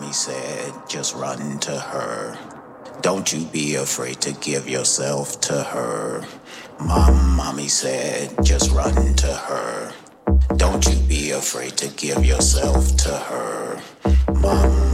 mommy said, just run to her. Don't you be afraid to give yourself to her. My mommy said, just run to her. Don't you be afraid to give yourself to her. My